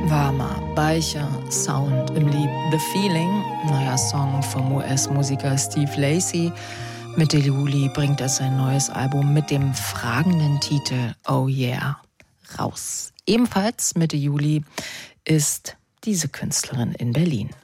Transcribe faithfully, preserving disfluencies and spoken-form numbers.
Warmer, weicher Sound im Lied The Feeling, neuer Song vom U S-Musiker Steve Lacy. Mitte Juli bringt er sein neues Album mit dem fragenden Titel Oh Yeah raus. Ebenfalls Mitte Juli ist diese Künstlerin in Berlin.